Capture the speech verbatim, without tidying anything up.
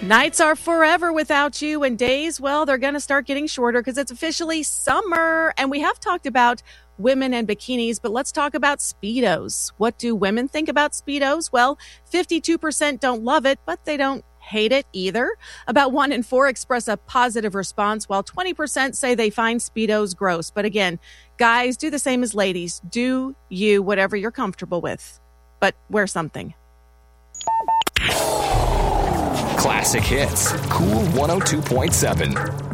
Nights are forever without you, and days, well, they're going to start getting shorter because it's officially summer. And we have talked about women and bikinis, but let's talk about Speedos. What do women think about Speedos? Well, fifty-two percent don't love it, but they don't hate it either. About one in four express a positive response, while twenty percent say they find Speedos gross. But again, guys, do the same as ladies. Do you, whatever you're comfortable with, but wear something. Classic Hits, Cool one oh two point seven.